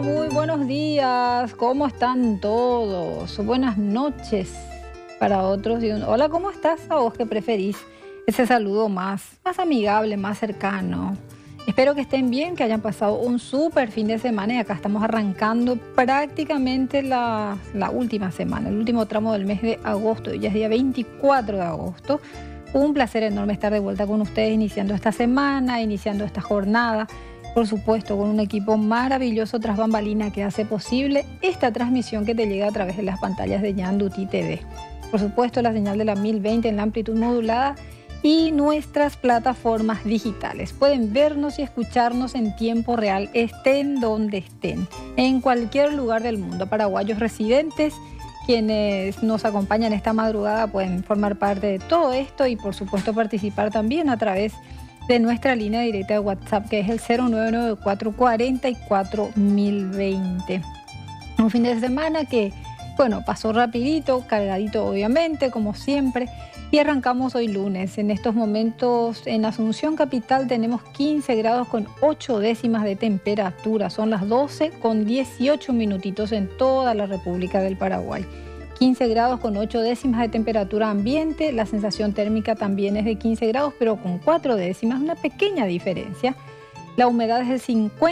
Muy buenos días, ¿cómo están todos? Buenas noches para otros. Hola, ¿cómo estás? A vos que preferís ese saludo más amigable, más cercano. Espero que estén bien, que hayan pasado un súper fin de semana y acá estamos arrancando prácticamente la última semana, el último tramo del mes de agosto. Ya es día 24 de agosto. Un placer enorme estar de vuelta con ustedes iniciando esta semana, iniciando esta jornada. Por supuesto, con un equipo maravilloso tras bambalina que hace posible esta transmisión que te llega a través de las pantallas de Yanduti TV. Por supuesto, la señal de la 1020 en la amplitud modulada y nuestras plataformas digitales. Pueden vernos y escucharnos en tiempo real, estén donde estén, en cualquier lugar del mundo. Paraguayos residentes, quienes nos acompañan esta madrugada, pueden formar parte de todo esto y, por supuesto, participar también a través de nuestra línea directa de WhatsApp, que es el 099-444-1020. Un fin de semana que, bueno, pasó rapidito, cargadito obviamente, como siempre, y arrancamos hoy lunes. En estos momentos en Asunción Capital tenemos 15 grados con 8 décimas de temperatura. Son las 12 con 18 minutitos en toda la República del Paraguay. 15 grados con 8 décimas de temperatura ambiente, la sensación térmica también es de 15 grados, pero con 4 décimas, una pequeña diferencia. La humedad es del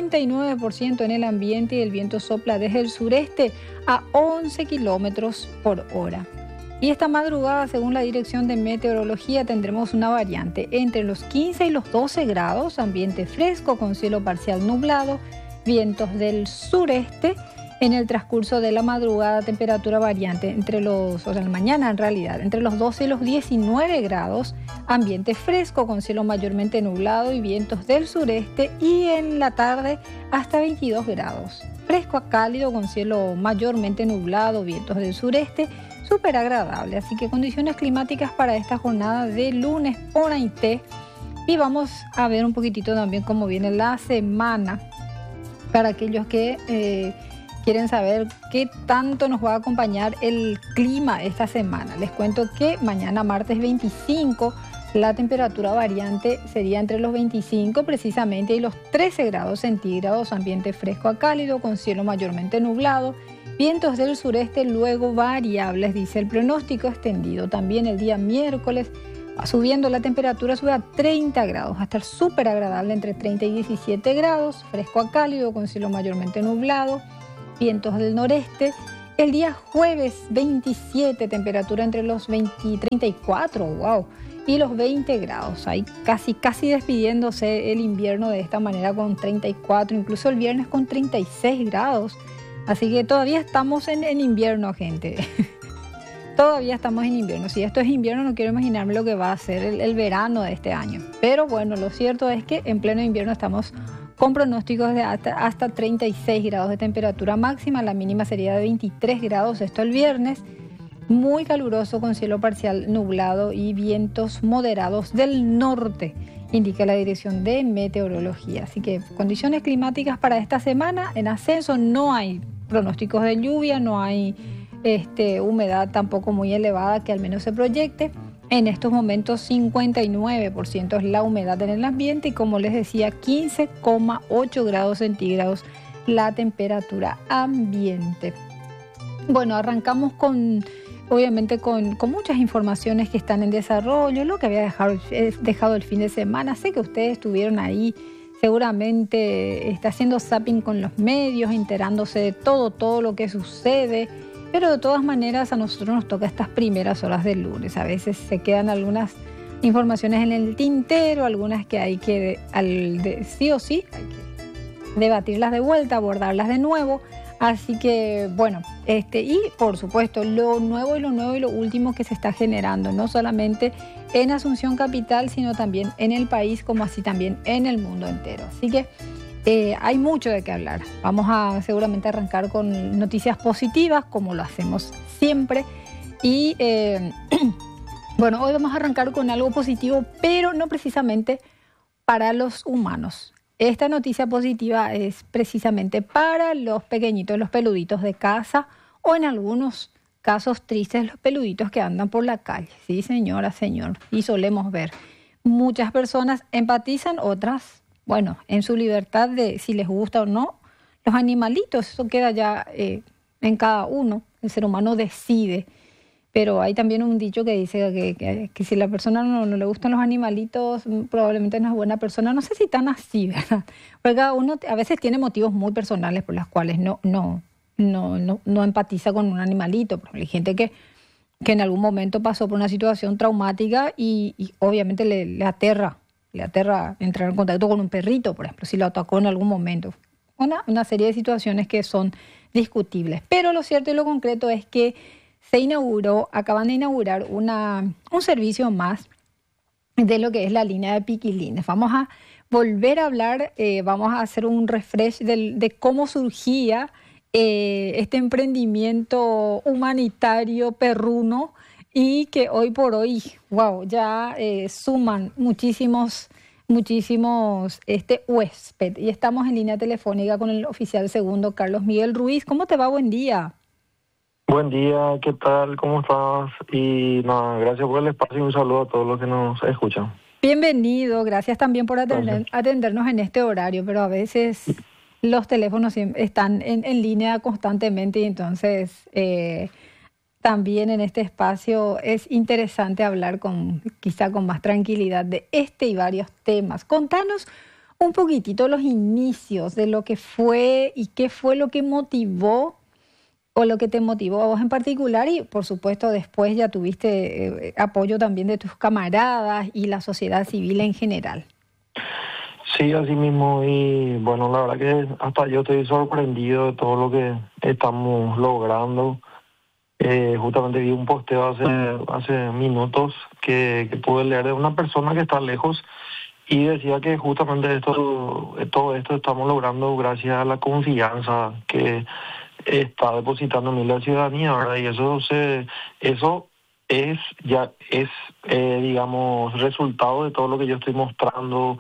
59% en el ambiente y el viento sopla desde el sureste a 11 kilómetros por hora. Y esta madrugada, según la Dirección de Meteorología, tendremos una variante entre los 15 y los 12 grados, ambiente fresco con cielo parcial nublado, vientos del sureste. En el transcurso de la madrugada, temperatura variante mañana en realidad, entre los 12 y los 19 grados, ambiente fresco con cielo mayormente nublado y vientos del sureste, y en la tarde hasta 22 grados. Fresco a cálido con cielo mayormente nublado, vientos del sureste, súper agradable. Así que condiciones climáticas para esta jornada de lunes por Aité. Y vamos a ver un poquitito también cómo viene la semana para aquellos que quieren saber qué tanto nos va a acompañar el clima esta semana. Les cuento que mañana martes 25 la temperatura variante sería entre los 25 precisamente y los 13 grados centígrados, ambiente fresco a cálido con cielo mayormente nublado, vientos del sureste luego variables, dice el pronóstico extendido. También el día miércoles va subiendo la temperatura, sube a 30 grados, va a estar súper agradable entre 30 y 17 grados, fresco a cálido con cielo mayormente nublado, vientos del noreste. El día jueves 27, temperatura entre los 20 y 34, wow, y los 20 grados. Ahí casi despidiéndose el invierno de esta manera con 34, incluso el viernes con 36 grados. Así que todavía estamos en invierno, gente. Todavía estamos en invierno. Si esto es invierno, no quiero imaginarme lo que va a ser el verano de este año. Pero bueno, lo cierto es que en pleno invierno estamos con pronósticos de hasta 36 grados de temperatura máxima. La mínima sería de 23 grados, esto el viernes. Muy caluroso con cielo parcial nublado y vientos moderados del norte, indica la Dirección de Meteorología. Así que condiciones climáticas para esta semana en ascenso. No hay pronósticos de lluvia, no hay humedad tampoco muy elevada que al menos se proyecte. En estos momentos 59% es la humedad en el ambiente y, como les decía, 15,8 grados centígrados la temperatura ambiente. Bueno, arrancamos obviamente con muchas informaciones que están en desarrollo, lo que había dejado el fin de semana. Sé que ustedes estuvieron ahí, seguramente está haciendo zapping con los medios, enterándose de todo lo que sucede. Pero de todas maneras a nosotros nos toca estas primeras horas del lunes. A veces se quedan algunas informaciones en el tintero, algunas que hay que sí o sí hay que debatirlas de vuelta, abordarlas de nuevo. Así que bueno, y por supuesto lo nuevo y lo último que se está generando, no solamente en Asunción Capital, sino también en el país, como así también en el mundo entero. Así que hay mucho de qué hablar. Vamos a seguramente arrancar con noticias positivas, como lo hacemos siempre. Y bueno, hoy vamos a arrancar con algo positivo, pero no precisamente para los humanos. Esta noticia positiva es precisamente para los pequeñitos, los peluditos de casa, o en algunos casos tristes, los peluditos que andan por la calle. Sí, señora, señor. Y solemos ver. Muchas personas empatizan, otras, bueno, en su libertad de si les gusta o no, los animalitos, eso queda ya en cada uno, el ser humano decide. Pero hay también un dicho que dice que si la persona no le gustan los animalitos, probablemente no es buena persona. No sé si tan así, ¿verdad? Porque cada uno a veces tiene motivos muy personales por los cuales no empatiza con un animalito. Por ejemplo, hay gente que en algún momento pasó por una situación traumática y obviamente le aterra entrar en contacto con un perrito, por ejemplo, si lo atacó en algún momento. Una serie de situaciones que son discutibles. Pero lo cierto y lo concreto es que acaban de inaugurar un servicio más de lo que es la línea de piquilines. Vamos a volver a hablar, vamos a hacer un refresh de cómo surgía este emprendimiento humanitario perruno y que hoy por hoy, wow, ya suman muchísimos huésped. Y estamos en línea telefónica con el oficial segundo Carlos Miguel Ruiz. ¿Cómo te va? Buen día. Buen día, ¿qué tal? ¿Cómo estás? Y nada, gracias por el espacio y un saludo a todos los que nos escuchan. Bienvenido, gracias también por Gracias. atendernos en este horario, pero a veces los teléfonos están en línea constantemente y entonces también en este espacio es interesante hablar quizá con más tranquilidad de este y varios temas. Contanos un poquitito los inicios de lo que fue y qué fue lo que motivó o lo que te motivó a vos en particular y por supuesto después ya tuviste apoyo también de tus camaradas y la sociedad civil en general. Sí, así mismo, y bueno, la verdad que hasta yo estoy sorprendido de todo lo que estamos logrando. Justamente vi un posteo hace minutos que pude leer de una persona que está lejos y decía que justamente todo esto estamos logrando gracias a la confianza que está depositando en mí la ciudadanía, ¿verdad? Y eso es, digamos, resultado de todo lo que yo estoy mostrando,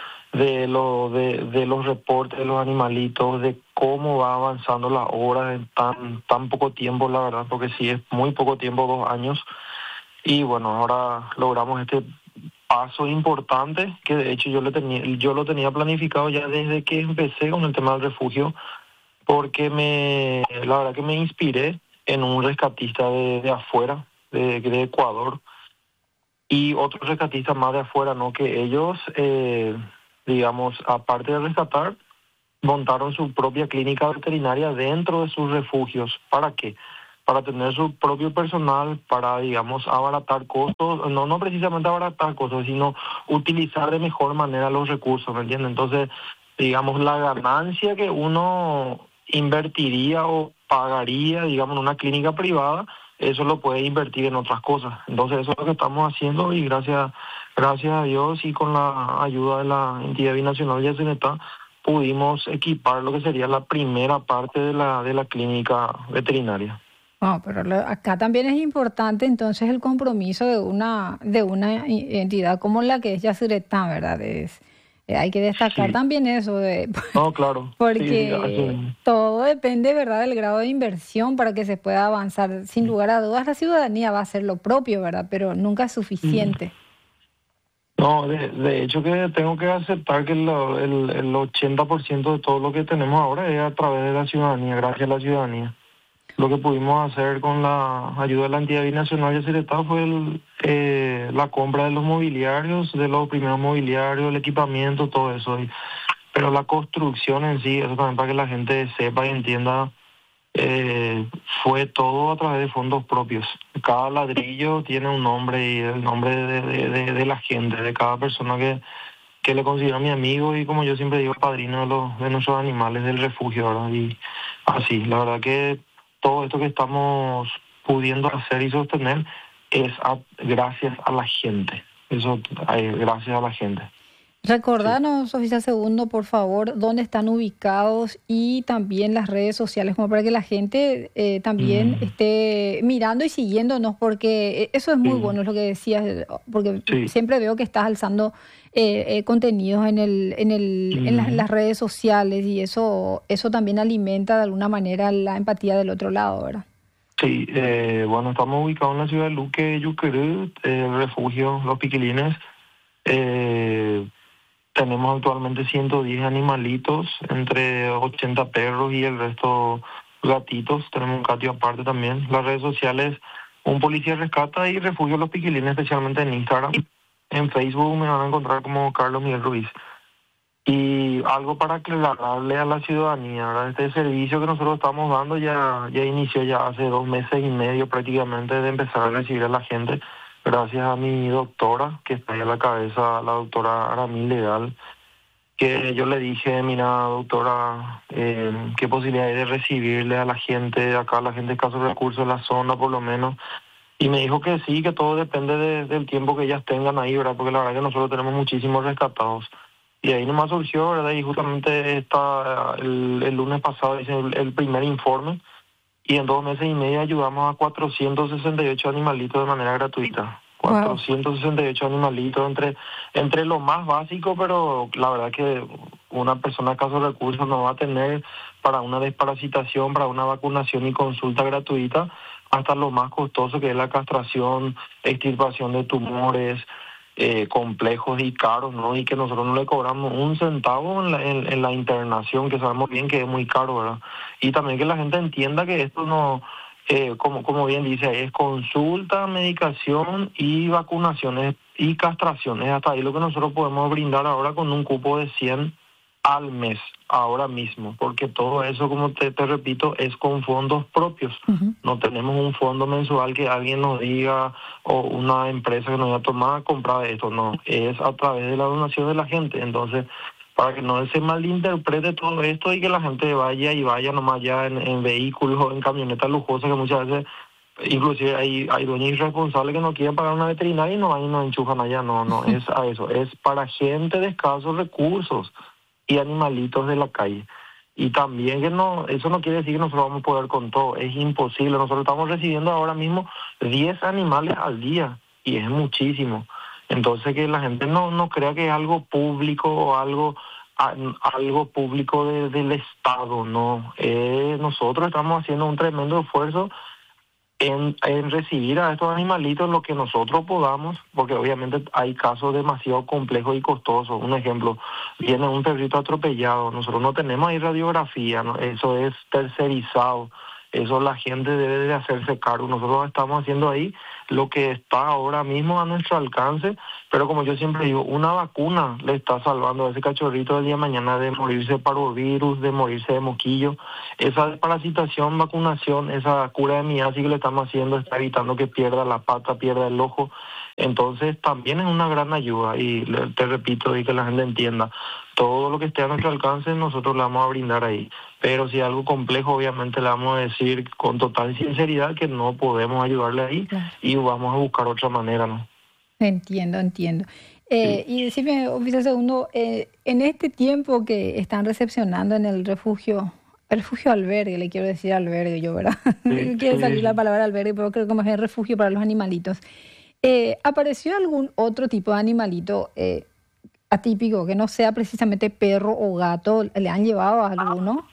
de los reportes de los animalitos, de cómo va avanzando la obra en tan poco tiempo, la verdad, porque sí es muy poco tiempo, 2 años. Y bueno, ahora logramos este paso importante que de hecho yo lo tenía planificado ya desde que empecé con el tema del refugio, porque la verdad que me inspiré en un rescatista de afuera, de Ecuador, y otros rescatistas más de afuera, ¿no? Que ellos, digamos, aparte de rescatar, montaron su propia clínica veterinaria dentro de sus refugios. ¿Para qué? Para tener su propio personal, para, digamos, abaratar costos, no precisamente abaratar costos, sino utilizar de mejor manera los recursos, ¿me entiendes? Entonces, digamos, la ganancia que uno invertiría o pagaría, digamos, en una clínica privada, eso lo puede invertir en otras cosas. Entonces, eso es lo que estamos haciendo y gracias a Dios y con la ayuda de la entidad binacional de Yacyretá, pudimos equipar lo que sería la primera parte de la clínica veterinaria. Pero acá también es importante entonces el compromiso de una entidad como la que es Yacyretá, ¿verdad? Hay que destacar Sí, también eso, no, claro, sí, así porque mismo. todo depende, ¿verdad?, del grado de inversión para que se pueda avanzar. Sin lugar a dudas, la ciudadanía va a hacer lo propio, ¿verdad? Pero nunca es Mm. suficiente. No, de hecho que tengo que aceptar que el 80% de todo lo que tenemos ahora es a través de la ciudadanía, gracias a la ciudadanía. Lo que pudimos hacer con la ayuda de la entidad binacional de Yacyretá fue la compra de los mobiliarios, de los primeros mobiliarios, el equipamiento, todo eso. Pero la construcción en sí, eso también para que la gente sepa y entienda, eh, fue todo a través de fondos propios. Cada ladrillo tiene un nombre y el nombre de la gente, de cada persona que le considero mi amigo y como yo siempre digo, padrino de nuestros animales del refugio, ¿verdad? Y así, la verdad que todo esto que estamos pudiendo hacer y sostener es gracias a la gente. Eso, gracias a la gente. Sí. Recordanos, oficial segundo, por favor, dónde están ubicados y también las redes sociales, como para que la gente también Mm, esté mirando y siguiéndonos, porque eso es muy sí, bueno, es lo que decías, porque sí. siempre veo que estás alzando contenidos en las Mm. redes sociales y eso también alimenta de alguna manera la empatía del otro lado, ¿verdad? Sí, bueno, estamos ubicados en la ciudad de Luque, Yuquerú, el refugio Los Piquilines. Eh, tenemos actualmente 110 animalitos, entre 80 perros y el resto gatitos. Tenemos un gatio aparte también. Las redes sociales, Un Policía Rescata y Refugio Los Piquilines, especialmente en Instagram. En Facebook me van a encontrar como Carlos Miguel Ruiz. Y algo para aclararle a la ciudadanía, ¿verdad? Este servicio que nosotros estamos dando ya inició ya hace 2 meses y medio prácticamente de empezar a recibir a la gente, gracias a mi doctora, que está ahí a la cabeza, la doctora Aramil Legal, que yo le dije, mira, doctora, qué posibilidad hay de recibirle a la gente, acá la gente de escasos recursos en la zona por lo menos. Y me dijo que sí, que todo depende del tiempo que ellas tengan ahí, ¿verdad? Porque la verdad que nosotros tenemos muchísimos rescatados. Y ahí nomás surgió, ¿verdad? Y justamente el lunes pasado hice el primer informe y en 2 meses y medio ayudamos a 468 animalitos de manera gratuita. Wow. 468 animalitos entre lo más básico, pero la verdad que una persona de escasos recursos no va a tener para una desparasitación, para una vacunación y consulta gratuita, hasta lo más costoso que es la castración, extirpación de tumores, complejos y caros, ¿no? Y que nosotros no le cobramos un centavo en la internación, que sabemos bien que es muy caro, ¿verdad? Y también que la gente entienda que esto no, como bien dice, es consulta, medicación y vacunaciones y castraciones. Hasta ahí lo que nosotros podemos brindar ahora con un cupo de 100 al mes, ahora mismo, porque todo eso, como te repito, es con fondos propios. Uh-huh. No tenemos un fondo mensual que alguien nos diga o una empresa que nos diga, toma, comprar esto. No, es a través de la donación de la gente. Entonces, para que no se malinterprete todo esto y que la gente vaya nomás ya en vehículos, en camionetas lujosas, que muchas veces, inclusive hay dueños irresponsables que no quieren pagar una veterinaria y no van y nos enchufan allá. No, es a eso. Es para gente de escasos recursos y animalitos de la calle. Y también que no, eso no quiere decir que nosotros vamos a poder con todo, es imposible. Nosotros estamos recibiendo ahora mismo 10 animales al día y es muchísimo. Entonces que la gente no crea que es algo público o algo público del Estado, no. Nosotros estamos haciendo un tremendo esfuerzo en recibir a estos animalitos lo que nosotros podamos, porque obviamente hay casos demasiado complejos y costosos. Un ejemplo, viene un perrito atropellado, nosotros no tenemos ahí radiografía, ¿no? Eso es tercerizado, eso la gente debe de hacerse cargo. Nosotros estamos haciendo ahí lo que está ahora mismo a nuestro alcance, pero como yo siempre digo, una vacuna le está salvando a ese cachorrito del día de mañana de morirse de parvovirus, de morirse de moquillo. Esa desparasitación, vacunación, esa cura de miasis que le estamos haciendo está evitando que pierda la pata, pierda el ojo. Entonces también es una gran ayuda y te repito y que la gente entienda, todo lo que esté a nuestro alcance nosotros le vamos a brindar ahí. Pero si es algo complejo, obviamente le vamos a decir con total sinceridad que no podemos ayudarle ahí y vamos a buscar otra manera, ¿no? Entiendo. Sí. Y decime, oficial segundo, en este tiempo que están recepcionando en el refugio albergue, le quiero decir albergue yo, ¿verdad? Sí, Quiere salir sí. la palabra albergue, pero creo que más bien refugio para los animalitos. ¿Apareció algún otro tipo de animalito atípico que no sea precisamente perro o gato? ¿Le han llevado a alguno?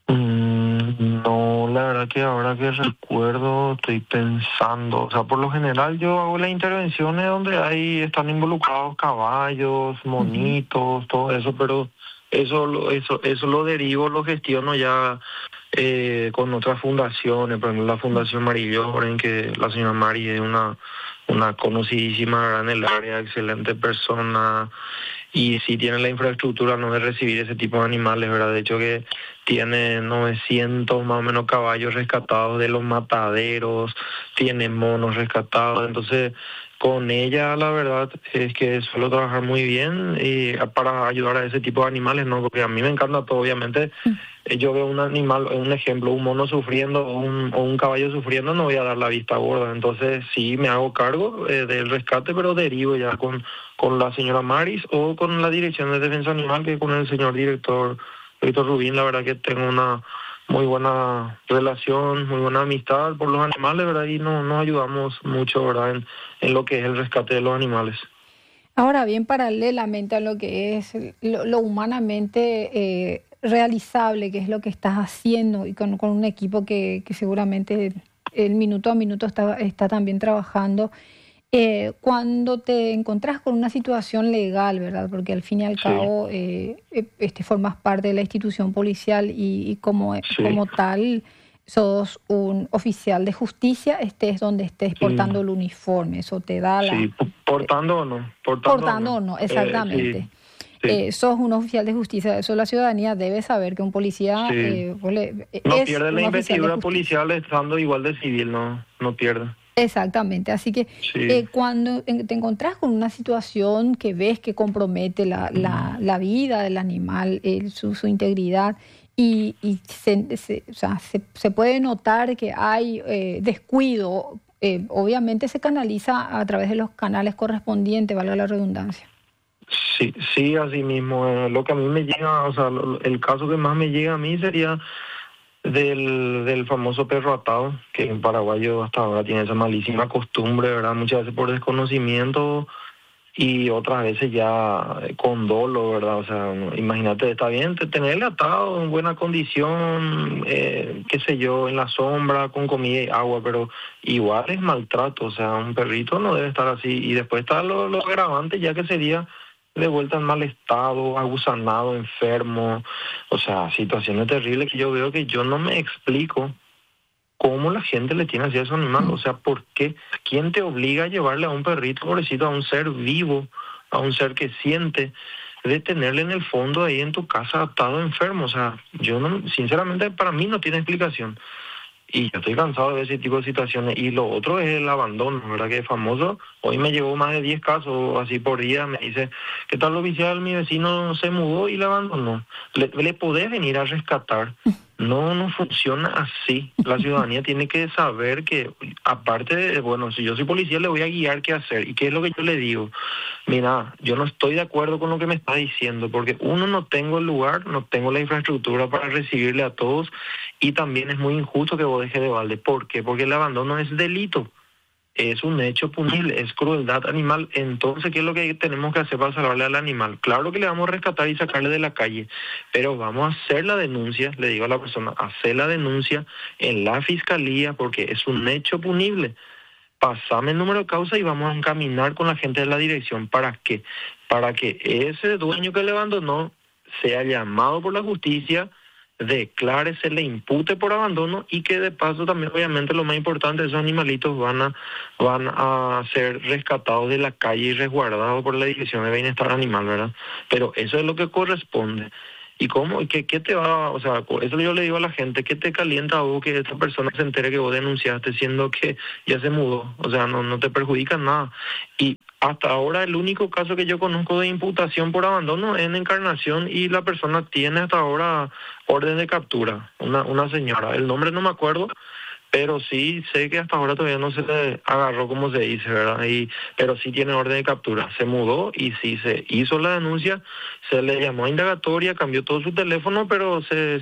No, la verdad que ahora que recuerdo estoy pensando, o sea, por lo general yo hago las intervenciones donde están involucrados caballos, monitos, todo eso, pero eso lo derivo, lo gestiono ya con otras fundaciones, por ejemplo la Fundación Mari Lloren, que la señora Mari es una conocidísima, ¿verdad?, en el área, excelente persona, y sí tiene la infraestructura no de recibir ese tipo de animales, ¿verdad? De hecho que tiene 900 más o menos caballos rescatados de los mataderos, tiene monos rescatados, entonces con ella la verdad es que suelo trabajar muy bien y para ayudar a ese tipo de animales, ¿no? Porque a mí me encanta todo, obviamente. Yo veo un animal, un ejemplo, un mono sufriendo o un caballo sufriendo, no voy a dar la vista gorda. Entonces sí me hago cargo del rescate, pero derivo ya con la señora Maris o con la Dirección de Defensa Animal, que con el señor director Víctor Rubín. La verdad que tengo una muy buena relación, muy buena amistad por los animales, ¿verdad? Y nos ayudamos mucho, ¿verdad?, en lo que es el rescate de los animales. Ahora bien, paralelamente a lo que es lo humanamente realizable, que es lo que estás haciendo, y con un equipo que seguramente el minuto a minuto está también trabajando, Cuando te encontrás con una situación legal, ¿verdad? Porque al fin y al Sí, cabo formas parte de la institución policial y sí, como tal sos un oficial de justicia, estés donde estés sí, portando el uniforme. Eso te da sí, portando o no, portando o portando no. o no, Sí, exactamente. sí, Sos un oficial de justicia, eso la ciudadanía debe saber que un policía sí. No es pierde la un oficial de investidura justicia. policial estando igual de civil, no pierde. Exactamente, así que Sí, cuando te encontrás con una situación que ves que compromete la vida del animal, su integridad, y o sea, se puede notar que hay descuido, obviamente se canaliza a través de los canales correspondientes, valga la redundancia. sí, sí, así mismo. Lo que a mí me llega, o sea, el caso que más me llega a mí sería del famoso perro atado, que en paraguayo hasta ahora tiene esa malísima costumbre, ¿verdad? Muchas veces por desconocimiento y otras veces ya con dolo, ¿verdad? O sea, imagínate, está bien tenerle atado en buena condición, qué sé yo, en la sombra, con comida y agua, pero igual es maltrato, o sea, un perrito no debe estar así. Y después está lo agravante, ya que sería de vuelta en mal estado, agusanado, enfermo, o sea, situaciones terribles que yo veo que yo no me explico cómo la gente le tiene así a su animal. O sea, ¿por qué? ¿Quién te obliga a llevarle a un perrito, pobrecito, a un ser vivo, a un ser que siente, de tenerle en el fondo ahí en tu casa atado enfermo? O sea, yo no, sinceramente para mí no tiene explicación. Y yo estoy cansado de ese tipo de situaciones. Y lo otro es el abandono, ¿verdad? Que es famoso. Hoy me llegó más de 10 casos así por día. Me dice, ¿qué tal oficial? Mi vecino se mudó y le abandonó. ¿Le podés venir a rescatar? No, no funciona así. La ciudadanía tiene que saber que, aparte de, bueno, si yo soy policía, le voy a guiar qué hacer. ¿Y qué es lo que yo le digo? Mira, yo no estoy de acuerdo con lo que me está diciendo, porque uno, no tengo el lugar, no tengo la infraestructura para recibirle a todos, y también es muy injusto que vos dejes de balde. ¿Por qué? Porque el abandono es delito, es un hecho punible, es crueldad animal. Entonces, ¿qué es lo que tenemos que hacer para salvarle al animal? Claro que le vamos a rescatar y sacarle de la calle, pero vamos a hacer la denuncia, le digo a la persona, hacer la denuncia en la fiscalía, porque es un hecho punible. Pasame el número de causa y vamos a encaminar con la gente de la dirección. ¿Para qué? Para que ese dueño que le abandonó sea llamado por la justicia, declare, se le impute por abandono, y que de paso también, obviamente, lo más importante, esos animalitos van a ser rescatados de la calle y resguardados por la Dirección de Bienestar Animal, ¿verdad? Pero eso es lo que corresponde. ¿Y cómo? ¿Qué te va? O sea, por eso yo le digo a la gente, ¿qué te calienta a vos que esta persona se entere que vos denunciaste, siendo que ya se mudó? O sea, no te perjudica nada. Y hasta ahora el único caso que yo conozco de imputación por abandono es en Encarnación, y la persona tiene hasta ahora orden de captura, una señora. El nombre no me acuerdo, pero sí sé que hasta ahora todavía no se le agarró, como se dice, ¿verdad? Pero sí tiene orden de captura. Se mudó y sí se hizo la denuncia, se le llamó a indagatoria, cambió todo su teléfono, pero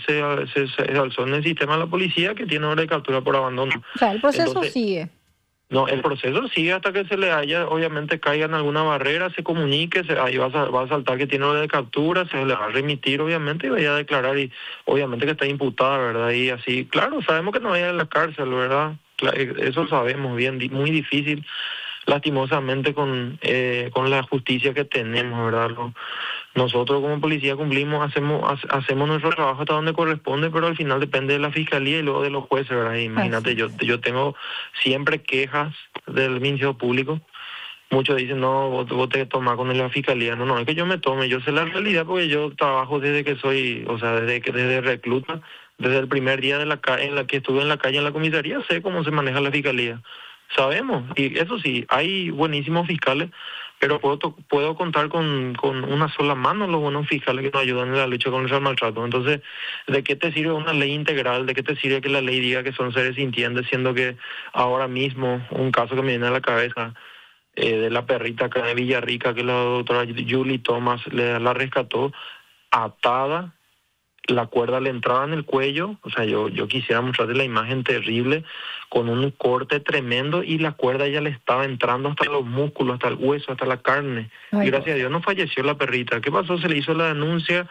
se alzó en el sistema de la policía que tiene orden de captura por abandono. O sea, el proceso Entonces, sigue. no, el proceso sigue hasta que se le haya, obviamente, caiga en alguna barrera, se comunique, ahí va a saltar que tiene orden de captura, se le va a remitir, obviamente, y vaya a declarar, y obviamente que está imputada, ¿verdad? Y así, claro, sabemos que no vaya a la cárcel, ¿verdad? Eso sabemos bien, muy difícil, lastimosamente, con la justicia que tenemos, ¿verdad? Nosotros como policía cumplimos, hacemos nuestro trabajo hasta donde corresponde, pero al final depende de la fiscalía y luego de los jueces, ¿verdad? Así Imagínate, es. yo tengo siempre quejas del Ministerio Público. Muchos dicen, no, vos te tomás con la fiscalía. No, es que yo me tome, yo sé la realidad, porque yo trabajo desde que soy, o sea, desde recluta, desde el primer día en la que estuve en la calle, en la comisaría, sé cómo se maneja la fiscalía. Sabemos, y eso sí, hay buenísimos fiscales, pero puedo contar con una sola mano los buenos fiscales que nos ayudan en la lucha contra el maltrato. Entonces, ¿de qué te sirve una ley integral? ¿De qué te sirve que la ley diga que son seres sintientes, siendo que ahora mismo, un caso que me viene a la cabeza, de la perrita acá de Villarrica, que la doctora Julie Thomas la rescató atada, la cuerda le entraba en el cuello? O sea, yo quisiera mostrarte la imagen terrible, con un corte tremendo, y la cuerda ya le estaba entrando hasta los músculos, hasta el hueso, hasta la carne. Y Ay, por gracias a Dios no falleció la perrita. ¿Qué pasó? Se le hizo la denuncia,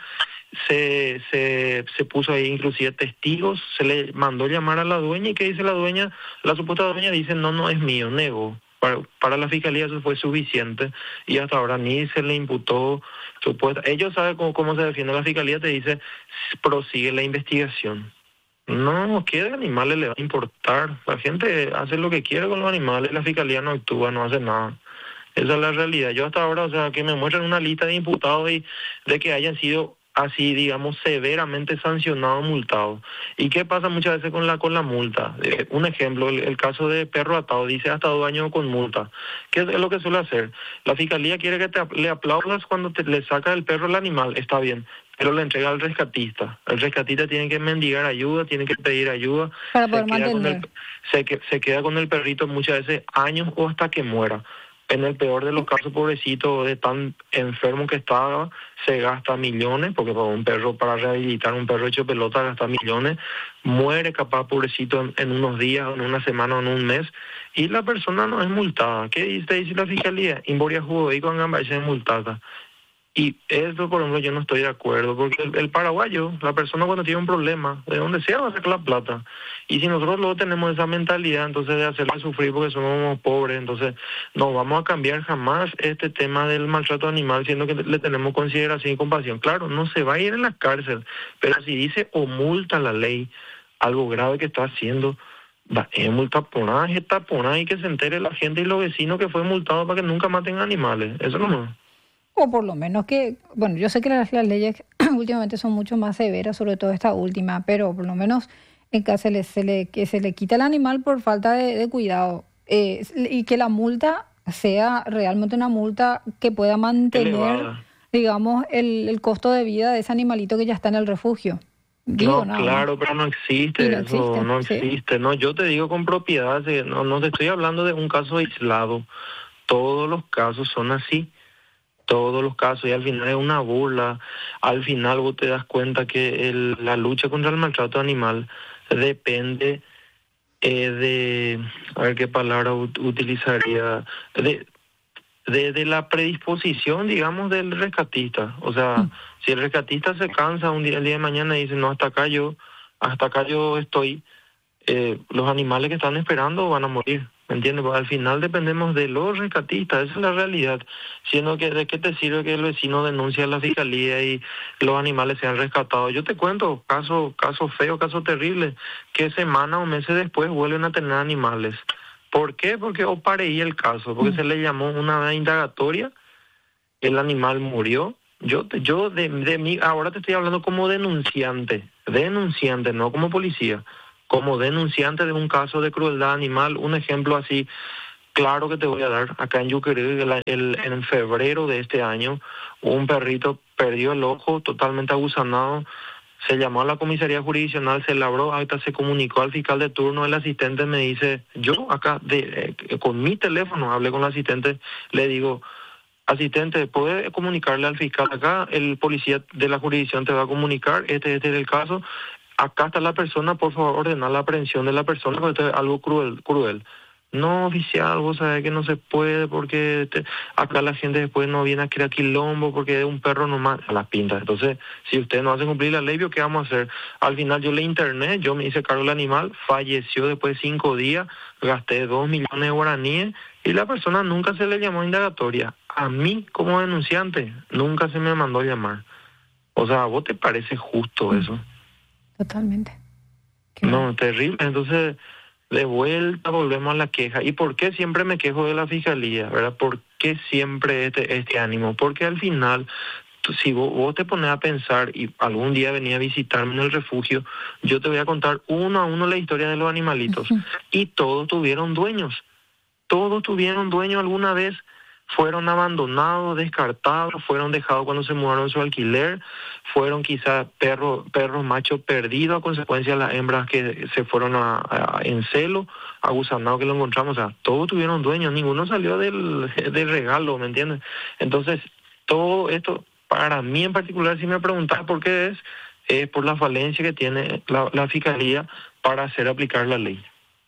se puso ahí inclusive testigos, se le mandó llamar a la dueña, y ¿qué dice la dueña? La supuesta dueña dice, no es mío, negó. Para la fiscalía eso fue suficiente y hasta ahora ni se le imputó ellos saben cómo se defiende la fiscalía, te dice prosigue la investigación. No, ¿qué de animales le va a importar? La gente hace lo que quiere con los animales, la fiscalía no actúa, no hace nada. Esa es la realidad. Yo hasta ahora, o sea, que me muestran una lista de imputados y de que hayan sido así, digamos, severamente sancionados, multados. ¿Y qué pasa muchas veces con la multa? Un ejemplo, el caso de perro atado, dice hasta 2 años con multa. ¿Qué es lo que suele hacer? La fiscalía quiere que le aplaudas cuando le saca el perro al animal, está bien, pero le entrega al rescatista. El rescatista tiene que mendigar ayuda, tiene que pedir ayuda, para poder mantener. Se queda con el perrito muchas veces años o hasta que muera. En el peor de los casos, pobrecito, de tan enfermo que estaba, se gasta millones, porque para rehabilitar un perro hecho pelota gasta millones, muere capaz, pobrecito, en unos días, en una semana o en un mes, y la persona no es multada. ¿Qué dice la fiscalía? Invoria jugo y con gamba es multada. Y eso, por ejemplo, yo no estoy de acuerdo, porque el paraguayo, la persona cuando tiene un problema, de donde sea va a sacar la plata. Y si nosotros luego tenemos esa mentalidad, entonces de hacerle sufrir porque somos pobres, entonces no vamos a cambiar jamás este tema del maltrato animal, siendo que le tenemos consideración y compasión. Claro, no se va a ir en la cárcel, pero si dice o multa la ley algo grave que está haciendo, es multaponada, es taponada, y que se entere la gente y los vecinos que fue multado para que nunca maten animales. Eso no. O por lo menos que, bueno, yo sé que las leyes últimamente son mucho más severas, sobre todo esta última, pero por lo menos en caso que se le quita el animal por falta de cuidado, y que la multa sea realmente una multa que pueda mantener, elevada, digamos, el costo de vida de ese animalito que ya está en el refugio. Digo, no, claro, pero no existe no eso, existe, no ¿sí? existe. No, yo te digo con propiedad, no te estoy hablando de un caso aislado. Todos los casos son así. Todos los casos, y al final es una burla. Al final vos te das cuenta que la lucha contra el maltrato animal depende a ver qué palabra utilizaría, de la predisposición, digamos, del rescatista. O sea, si el rescatista se cansa el día de mañana y dice, no, hasta acá yo estoy, los animales que están esperando van a morir. ¿Me entiendes? Pues al final dependemos de los rescatistas, esa es la realidad. Siendo que ¿de qué te sirve que el vecino denuncie a la fiscalía y los animales sean rescatados? Yo te cuento casos feos, casos terribles, que semanas o meses después vuelven a tener animales. ¿Por qué? Porque opareí el caso, porque se le llamó una indagatoria, el animal murió. Yo de mí, ahora te estoy hablando como denunciante, no como policía. Como denunciante de un caso de crueldad animal, un ejemplo así claro que te voy a dar. Acá en Yuquerí, en febrero de este año, un perrito perdió el ojo totalmente agusanado. Se llamó a la comisaría jurisdiccional, se labró acta, se comunicó al fiscal de turno. El asistente me dice, yo acá con mi teléfono hablé con el asistente, le digo, asistente, ¿puede comunicarle al fiscal acá? El policía de la jurisdicción te va a comunicar, este es el caso. Acá está la persona, por favor, ordenar la aprehensión de la persona, porque esto es algo cruel. No, oficial, vos sabés que no se puede, porque acá la gente después no viene a crear quilombo, porque es un perro nomás a las pintas. Entonces, si ustedes no hacen cumplir la ley, ¿qué vamos a hacer? Al final yo le interné, yo me hice cargo del animal, falleció después de 5 días, gasté 2 millones de guaraníes, y la persona nunca se le llamó a indagatoria. A mí, como denunciante, nunca se me mandó a llamar. O sea, ¿a vos te parece justo eso? Totalmente. No, terrible. Entonces, de vuelta volvemos a la queja. ¿Y por qué siempre me quejo de la fiscalía, verdad? ¿Por qué siempre este ánimo? Porque al final, si vos te pones a pensar y algún día venía a visitarme en el refugio, yo te voy a contar uno a uno la historia de los animalitos. Y todos tuvieron dueños. Todos tuvieron dueños alguna vez. Fueron abandonados, descartados, fueron dejados cuando se mudaron su alquiler, fueron quizás perros machos perdidos a consecuencia de las hembras que se fueron en celo, aguzanados que lo encontramos. O sea, todos tuvieron dueños, ninguno salió del regalo, ¿me entiendes? Entonces, todo esto, para mí en particular, si me preguntas por qué es por la falencia que tiene la fiscalía para hacer aplicar la ley.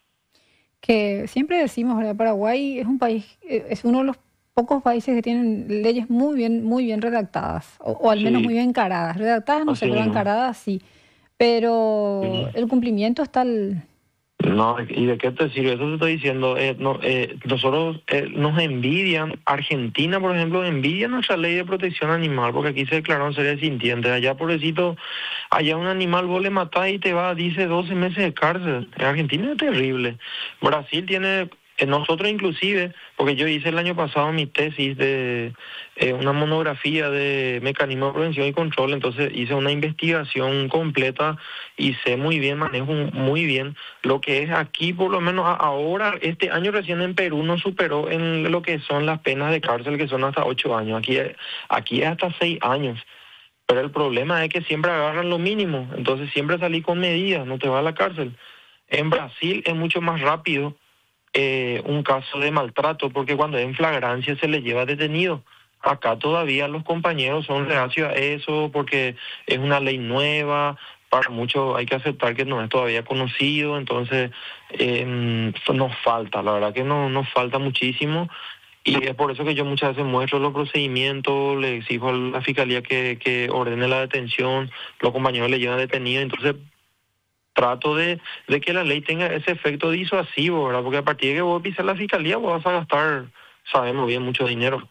Que siempre decimos, ¿verdad? Paraguay es un país, es uno de los pocos países que tienen leyes muy bien redactadas, o al menos muy bien encaradas. Redactadas no sé, pero encaradas sí. Pero el cumplimiento está No, ¿y de qué te sirve? Eso te estoy diciendo. Nosotros nos envidian. Argentina, por ejemplo, envidia nuestra ley de protección animal, porque aquí se declararon seres sintientes. Allá, pobrecito, allá un animal vos le matás y te va, dice 12 meses de cárcel. En Argentina es terrible. Brasil tiene, nosotros inclusive, porque yo hice el año pasado mi tesis de una monografía de mecanismos de prevención y control, entonces hice una investigación completa y sé muy bien, manejo muy bien lo que es aquí, por lo menos ahora, este año recién en Perú nos superó en lo que son las penas de cárcel, que son hasta 8 años. Aquí es hasta 6 años. Pero el problema es que siempre agarran lo mínimo, entonces siempre salí con medidas, no te vas a la cárcel. En Brasil es mucho más rápido un caso de maltrato, porque cuando es en flagrancia se le lleva detenido. Acá todavía los compañeros son reacios a eso porque es una ley nueva, para muchos hay que aceptar que no es todavía conocido, entonces nos falta, la verdad que nos falta muchísimo. Y es por eso que yo muchas veces muestro los procedimientos, le exijo a la fiscalía que ordene la detención, los compañeros le llevan detenido, entonces trato de que la ley tenga ese efecto disuasivo, ¿verdad? Porque a partir de que vos pisas la fiscalía vos vas a gastar, sabemos bien, mucho dinero.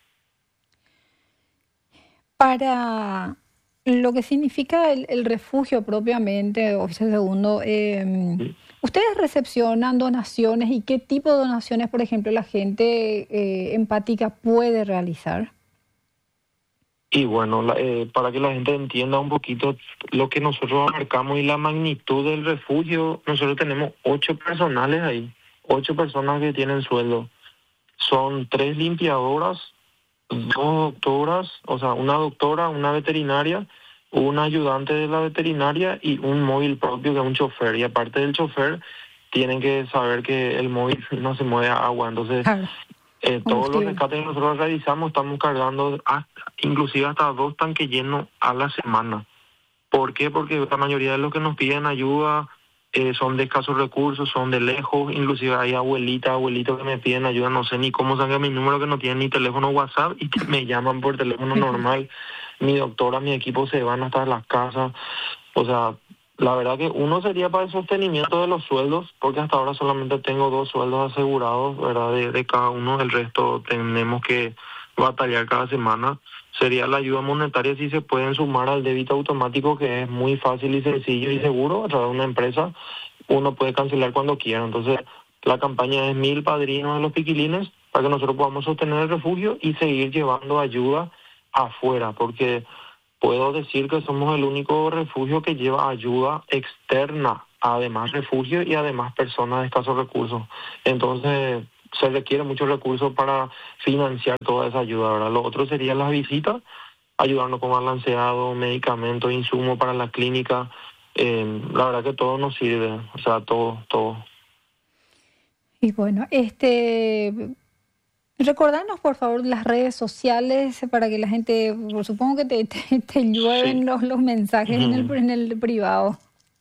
Para lo que significa el refugio propiamente, oficial segundo, Sí. ¿ustedes recepcionan donaciones y qué tipo de donaciones, por ejemplo, la gente empática puede realizar? Y bueno, para que la gente entienda un poquito lo que nosotros abarcamos y la magnitud del refugio, nosotros tenemos 8 personales ahí, 8 personas que tienen sueldo. Son 3 limpiadoras, 2 doctoras, o sea, una doctora, una veterinaria, un ayudante de la veterinaria y un móvil propio que es un chofer. Y aparte del chofer, tienen que saber que el móvil no se mueve a agua. Entonces, Claro, todos los combustible. rescates que nosotros realizamos estamos cargando inclusive hasta 2 tanques llenos a la semana. ¿Por qué? Porque la mayoría de los que nos piden ayuda son de escasos recursos, son de lejos, inclusive hay abuelitos que me piden ayuda, no sé ni cómo sacan mi número, que no tienen ni teléfono WhatsApp y que me llaman por teléfono normal. Mi doctora, mi equipo se van hasta las casas. O sea, la verdad que uno sería para el sostenimiento de los sueldos, porque hasta ahora solamente tengo 2 sueldos asegurados, ¿verdad? De cada uno, el resto tenemos que batallar cada semana. Sería la ayuda monetaria si se pueden sumar al débito automático, que es muy fácil y sencillo y seguro a través de una empresa. Uno puede cancelar cuando quiera. Entonces, la campaña es 1000 padrinos de los piquilines para que nosotros podamos sostener el refugio y seguir llevando ayuda afuera, porque puedo decir que somos el único refugio que lleva ayuda externa, además refugio y además personas de escasos recursos. Entonces, se requiere muchos recursos para financiar toda esa ayuda, ¿verdad? Lo otro sería las visitas, ayudarnos con balanceado, medicamentos, insumos para la clínica. La verdad que todo nos sirve, o sea, todo. Y bueno, recordanos por favor las redes sociales para que la gente, supongo que te llueven Sí. los mensajes en el privado.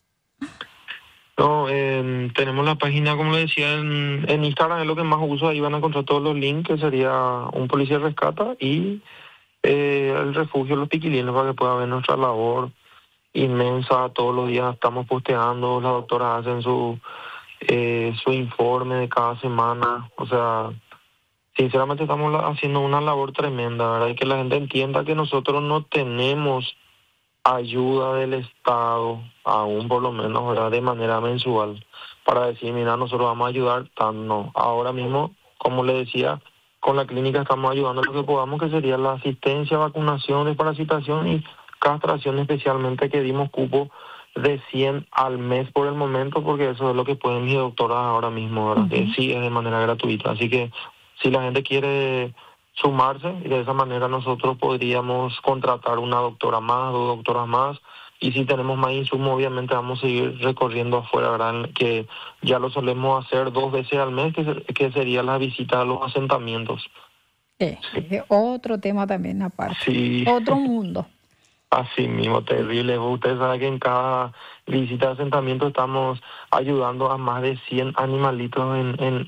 No, tenemos la página, como le decía, en Instagram es lo que más uso, ahí van a encontrar todos los links, que sería un policía rescata y el refugio Los Piquilines, para que pueda ver nuestra labor inmensa. Todos los días estamos posteando, las doctoras hacen su informe de cada semana. O sea, sinceramente estamos haciendo una labor tremenda, ¿verdad? Y que la gente entienda que nosotros no tenemos ayuda del Estado, aún por lo menos, ¿verdad?, de manera mensual, para decir, mira, nosotros vamos a ayudar, no. Ahora mismo, como le decía, con la clínica estamos ayudando lo que podamos, que sería la asistencia, vacunación, desparasitación y castración, especialmente que dimos cupo de 100 al mes por el momento, porque eso es lo que pueden mis doctoras ahora mismo, ¿verdad? Que sí es de manera gratuita. Así que si la gente quiere sumarse, y de esa manera nosotros podríamos contratar una doctora más, 2 doctoras más, y si tenemos más insumos, obviamente vamos a seguir recorriendo afuera, ¿verdad? Que ya lo solemos hacer 2 veces al mes, que sería la visita a los asentamientos. Otro tema también aparte, Sí, otro mundo. Así mismo, terrible. Usted sabe que en cada visita de asentamiento estamos ayudando a más de 100 animalitos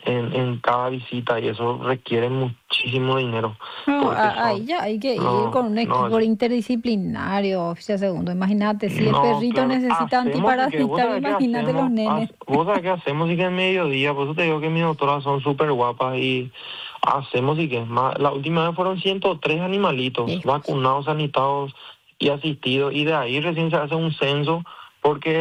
en cada visita y eso requiere muchísimo dinero No, porque ahí son, ya hay que ir con no, un no, equipo interdisciplinario, oficial segundo. Imagínate, si el no, perrito claro, necesita hacemos y que vos antiparasitar, sabés qué imagínate los hacemos, nenes. vos sabés qué hacemos y que en mediodía, por eso te digo que mis doctoras son súper guapas y hacemos y que la última vez fueron 103 animalitos Hijos. vacunados, sanitados y asistidos y de ahí recién se hace un censo porque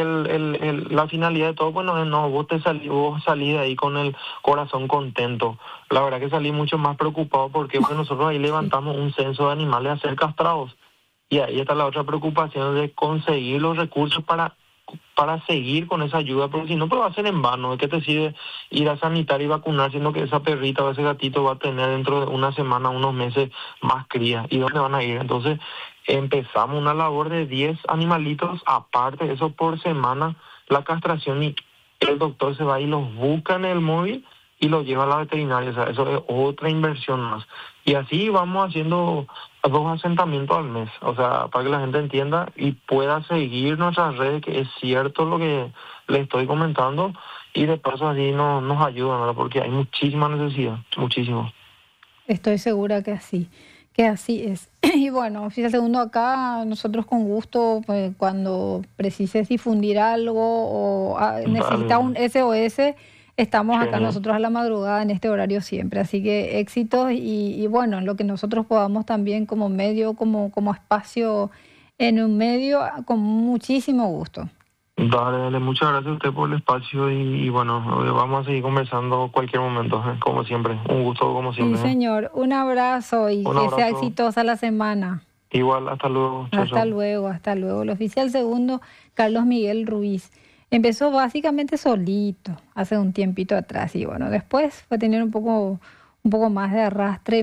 la finalidad de todo, bueno, no, vos salí de ahí con el corazón contento. La verdad que salí mucho más preocupado porque bueno, nosotros ahí Sí. levantamos un censo de animales a ser castrados. Y ahí está la otra preocupación de conseguir los recursos para seguir con esa ayuda, porque si no, pues va a ser en vano. ¿De qué te sirve ir a sanitar y vacunar, siendo que esa perrita o ese gatito va a tener dentro de una semana, unos meses más crías? ¿Y dónde van a ir? Entonces, empezamos una labor de 10 animalitos, aparte de eso por semana, la castración y el doctor se va y los busca en el móvil y los lleva a la veterinaria. O sea, eso es otra inversión más. Y así vamos haciendo 2 asentamientos al mes, o sea, para que la gente entienda y pueda seguir nuestras redes, que es cierto lo que le estoy comentando, y de paso así nos ayudan, ¿verdad? Porque hay muchísima necesidad, muchísimo. Estoy segura que así es. Y bueno, oficial segundo, acá nosotros con gusto, pues, cuando precises difundir algo o necesita Dale, un SOS, estamos acá genial. nosotros a la madrugada en este horario siempre. Así que éxitos y bueno, lo que nosotros podamos también como medio, como espacio en un medio, con muchísimo gusto. Dale, muchas gracias a usted por el espacio y bueno, vamos a seguir conversando cualquier momento, como siempre. Un gusto como Sí, siempre. señor. Un abrazo y Un que sea abrazo, exitosa la semana. igual, hasta luego, chao, Hasta chao. luego, hasta luego. El oficial segundo, Carlos Miguel Ruiz, empezó básicamente solito hace un tiempito atrás y bueno, después fue teniendo un poco más de arrastre,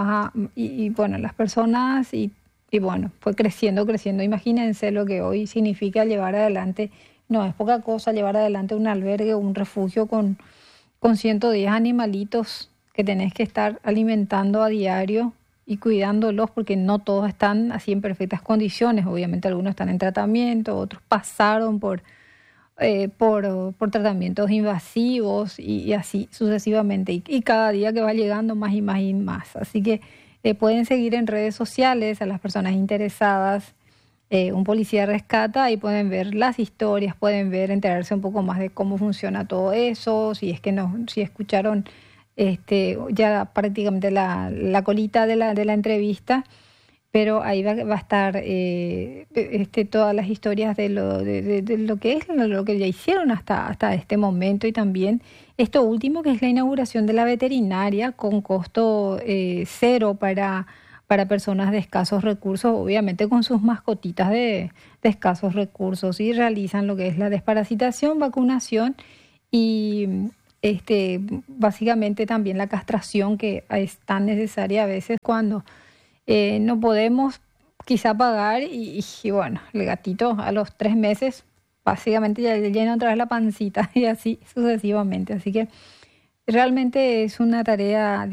y bueno, las personas y bueno, fue creciendo, creciendo. Imagínense lo que hoy significa llevar adelante, no es poca cosa llevar adelante un albergue o un refugio con 110 animalitos que tenés que estar alimentando a diario y cuidándolos porque no todos están así en perfectas condiciones. Obviamente algunos están en tratamiento, otros pasaron por tratamientos invasivos y así sucesivamente. Y cada día que va llegando más y más y más. Así que pueden seguir en redes sociales a las personas interesadas. Un policía rescata y pueden ver las historias, pueden ver, enterarse un poco más de cómo funciona todo eso, si es que no, si escucharon ya prácticamente la colita de la entrevista, pero ahí va a estar todas las historias de lo que es, lo que ya hicieron hasta este momento y también esto último que es la inauguración de la veterinaria con costo cero para personas de escasos recursos, obviamente con sus mascotitas de escasos recursos y realizan lo que es la desparasitación, vacunación y básicamente también la castración que es tan necesaria a veces cuando no podemos quizá pagar y bueno, el gatito a los 3 meses básicamente ya le llena otra vez la pancita y así sucesivamente. Así que realmente es una tarea